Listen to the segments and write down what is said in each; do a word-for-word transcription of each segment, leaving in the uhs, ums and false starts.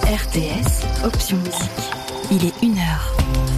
R T S, option musique. Il est une heure.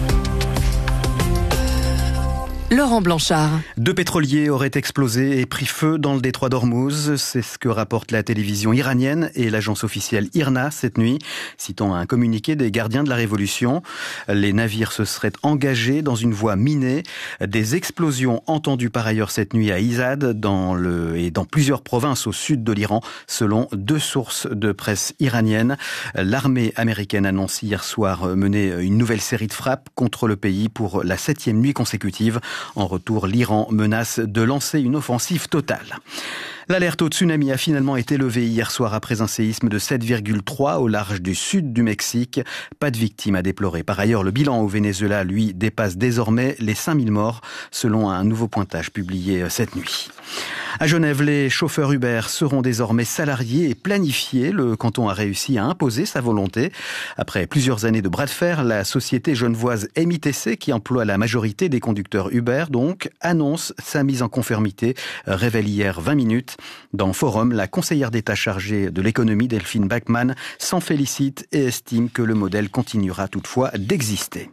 Laurent Blanchard. Deux pétroliers auraient explosé et pris feu dans le détroit d'Ormuz. C'est ce que rapporte la télévision iranienne et l'agence officielle I R N A cette nuit, citant un communiqué des gardiens de la Révolution. Les navires se seraient engagés dans une voie minée. Des explosions entendues par ailleurs cette nuit à Izad dans le, et dans plusieurs provinces au sud de l'Iran, selon deux sources de presse iranienne. L'armée américaine annonce hier soir mener une nouvelle série de frappes contre le pays pour la septième nuit consécutive. En retour, l'Iran menace de lancer une offensive totale. L'alerte au tsunami a finalement été levée hier soir après un séisme de sept virgule trois au large du sud du Mexique. Pas de victimes à déplorer. Par ailleurs, le bilan au Venezuela, lui, dépasse désormais les cinq mille morts, selon un nouveau pointage publié cette nuit. À Genève, les chauffeurs Uber seront désormais salariés et planifiés. Le canton a réussi à imposer sa volonté. Après plusieurs années de bras de fer, la société genevoise M I T C, qui emploie la majorité des conducteurs Uber, donc, annonce sa mise en conformité, révèle hier vingt minutes. Dans Forum, la conseillère d'État chargée de l'économie, Delphine Bachmann, s'en félicite et estime que le modèle continuera toutefois d'exister.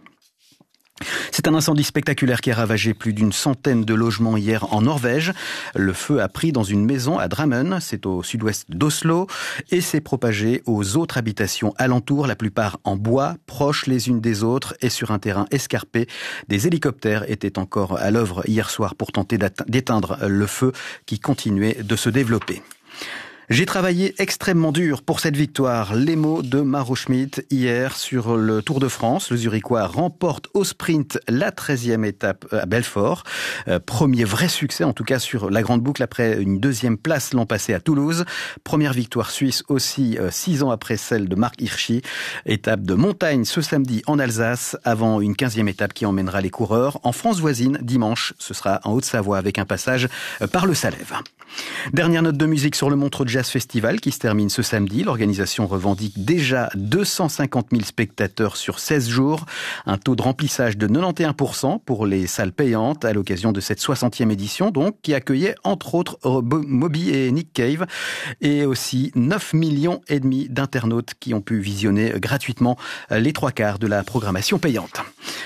C'est un incendie spectaculaire qui a ravagé plus d'une centaine de logements hier en Norvège. Le feu a pris dans une maison à Drammen, c'est au sud-ouest d'Oslo, et s'est propagé aux autres habitations alentours, la plupart en bois, proches les unes des autres et sur un terrain escarpé. Des hélicoptères étaient encore à l'œuvre hier soir pour tenter d'éteindre le feu qui continuait de se développer. J'ai travaillé extrêmement dur pour cette victoire. Les mots de Maro Schmidt hier sur le Tour de France. Le Zurichois remporte au sprint la treizième étape à Belfort. Euh, premier vrai succès, en tout cas sur la grande boucle, après une deuxième place l'an passé à Toulouse. Première victoire suisse aussi, euh, six ans après celle de Marc Hirschi. Étape de montagne ce samedi en Alsace, avant une quinzième étape qui emmènera les coureurs en France voisine dimanche. Ce sera en Haute-Savoie avec un passage par le Salève. Dernière note de musique sur le Montreux Jazz Festival qui se termine ce samedi. L'organisation revendique déjà deux cent cinquante mille spectateurs sur seize jours. Un taux de remplissage de quatre-vingt-onze pour cent pour les salles payantes à l'occasion de cette soixantième édition, donc, qui accueillait entre autres Moby et Nick Cave et aussi neuf millions et demi d'internautes qui ont pu visionner gratuitement les trois quarts de la programmation payante.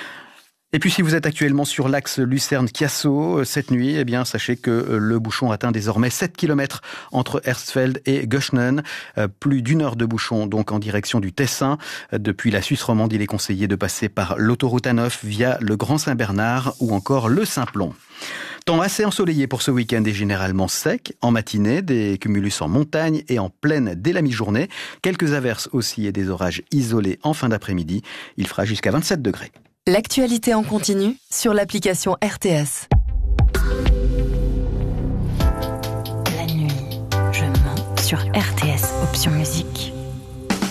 Et puis si vous êtes actuellement sur l'axe Lucerne-Chiasso cette nuit, eh bien sachez que le bouchon atteint désormais sept kilomètres entre Hersfeld et Göschenen. Plus d'une heure de bouchon donc en direction du Tessin. Depuis la Suisse romande, il est conseillé de passer par l'autoroute A neuf via le Grand Saint-Bernard ou encore le Simplon. Temps assez ensoleillé pour ce week-end et généralement sec. En matinée, des cumulus en montagne et en plaine dès la mi-journée. Quelques averses aussi et des orages isolés en fin d'après-midi. Il fera jusqu'à vingt-sept degrés. L'actualité en continu sur l'application R T S. La nuit, je mens sur R T S, option musique.